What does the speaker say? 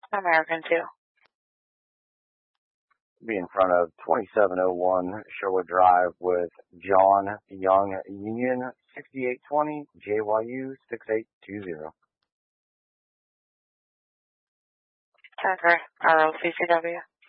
American 2. Be in front of 2701 Sherwood Drive with John Young Union 6820 JYU 6820. Okay, ROCCW.